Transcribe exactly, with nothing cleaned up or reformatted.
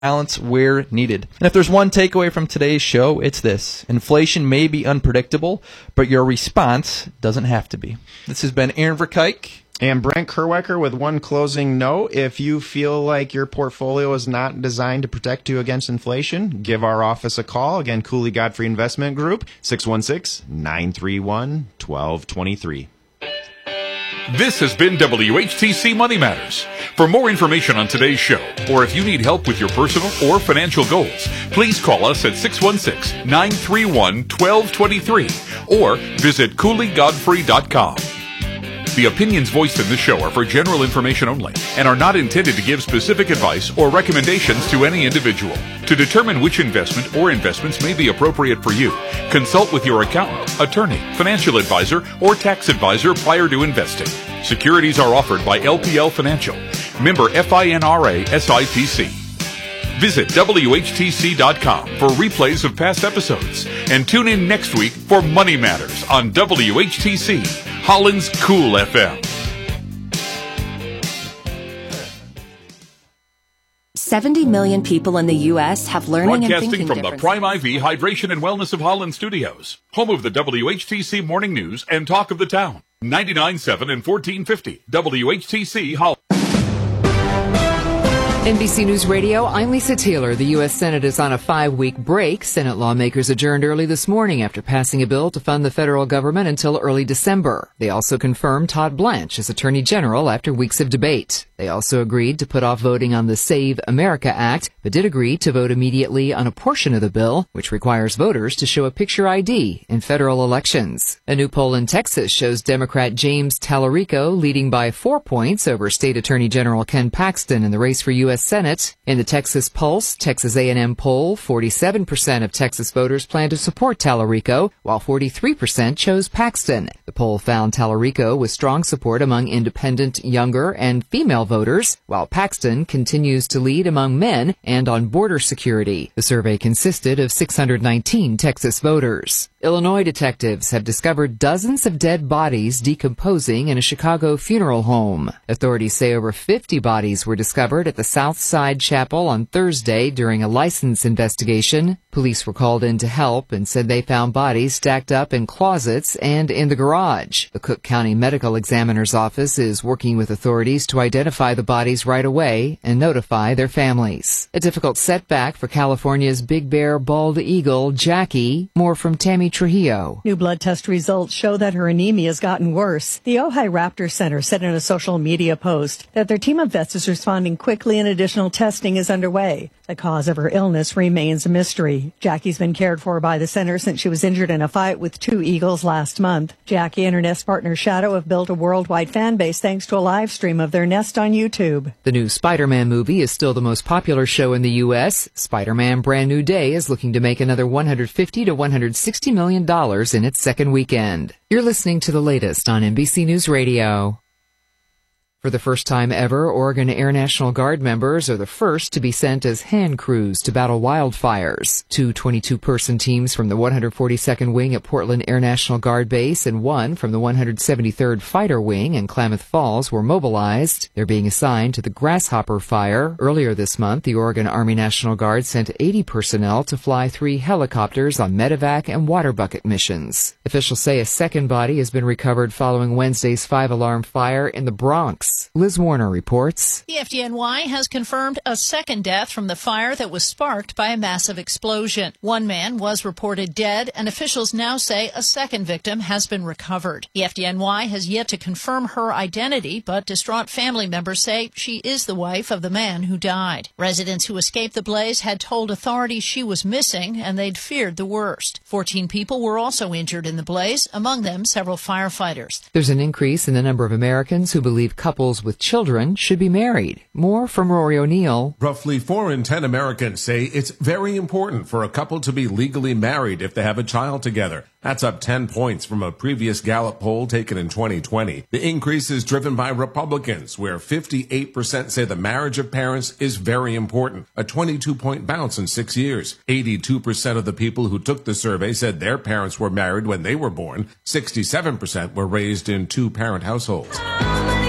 balance where needed. And if there's one takeaway from today's show, it's this. Inflation may be unpredictable, but your response doesn't have to be. This has been Aaron Verkuyk. And Brent Kerwecker with one closing note. If you feel like your portfolio is not designed to protect you against inflation, give our office a call. Again, Cooley Godfrey Investment Group, six one six, nine three one, one two two three. This has been W H T C Money Matters. For more information on today's show, or if you need help with your personal or financial goals, please call us at six one six, nine three one, one two two three or visit cooley godfrey dot com. The opinions voiced in this show are for general information only and are not intended to give specific advice or recommendations to any individual. To determine which investment or investments may be appropriate for you, consult with your accountant, attorney, financial advisor, or tax advisor prior to investing. Securities are offered by L P L Financial, member FINRA S I P C. Visit W H T C dot com for replays of past episodes and tune in next week for Money Matters on W H T C, Holland's Cool F M. seventy million people in the U S have learning and Broadcasting thinking from the differences. Prime I V Hydration and Wellness of Holland studios, home of the W H T C Morning News and Talk of the Town. ninety-nine point seven and fourteen fifty W H T C Holland. N B C News Radio, I'm Lisa Taylor. The U S Senate is on a five-week break. Senate lawmakers adjourned early this morning after passing a bill to fund the federal government until early December. They also confirmed Todd Blanche as Attorney General after weeks of debate. They also agreed to put off voting on the Save America Act, but did agree to vote immediately on a portion of the bill, which requires voters to show a picture I D in federal elections. A new poll in Texas shows Democrat James Tallarico leading by four points over State Attorney General Ken Paxton in the race for U S Senate. In the Texas Pulse, Texas A and M poll, forty-seven percent of Texas voters plan to support Tallarico, while forty-three percent chose Paxton. The poll found Tallarico with strong support among independent, younger, and female voters, while Paxton continues to lead among men and on border security. The survey consisted of six hundred nineteen Texas voters. Illinois detectives have discovered dozens of dead bodies decomposing in a Chicago funeral home. Authorities say over fifty bodies were discovered at the South Side Chapel on Thursday during a license investigation. Police were called in to help and said they found bodies stacked up in closets and in the garage. The Cook County Medical Examiner's Office is working with authorities to identify the bodies right away and notify their families. A difficult setback for California's big bear bald eagle, Jackie. More from Tammy Trujillo. New blood test results show that her anemia has gotten worse. The Ojai Raptor Center said in a social media post that their team of vets is responding quickly and additional testing is underway. The cause of her illness remains a mystery. Jackie's been cared for by the center since she was injured in a fight with two eagles last month. Jackie and her nest partner Shadow have built a worldwide fan base thanks to a live stream of their nest on YouTube. The new Spider-Man movie is still the most popular show in the U S. Spider-Man Brand New Day is looking to make another one hundred fifty to one hundred sixty million dollars in its second weekend. You're listening to the latest on N B C News Radio. For the first time ever, Oregon Air National Guard members are the first to be sent as hand crews to battle wildfires. Two twenty-two person teams from the one hundred forty-second Wing at Portland Air National Guard Base and one from the one hundred seventy-third Fighter Wing in Klamath Falls were mobilized. They're being assigned to the Grasshopper Fire. Earlier this month, the Oregon Army National Guard sent eighty personnel to fly three helicopters on medevac and water bucket missions. Officials say a second body has been recovered following Wednesday's five-alarm fire in the Bronx. Liz Warner reports. The F D N Y has confirmed a second death from the fire that was sparked by a massive explosion. One man was reported dead, and officials now say a second victim has been recovered. The F D N Y has yet to confirm her identity, but distraught family members say she is the wife of the man who died. Residents who escaped the blaze had told authorities she was missing, and they'd feared the worst. Fourteen people were also injured in the blaze, among them several firefighters. There's an increase in the number of Americans who believe couples with children should be married. More from Rory O'Neill. Roughly four in ten Americans say it's very important for a couple to be legally married if they have a child together. That's up ten points from a previous Gallup poll taken in twenty twenty. The increase is driven by Republicans, where fifty-eight percent say the marriage of parents is very important, a twenty-two point bounce in six years. eighty-two percent of the people who took the survey said their parents were married when they were born. sixty-seven percent were raised in two-parent households.